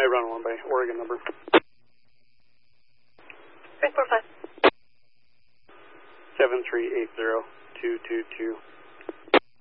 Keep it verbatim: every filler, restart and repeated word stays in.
run one by Oregon number. three four five. seven three eight zero two two two.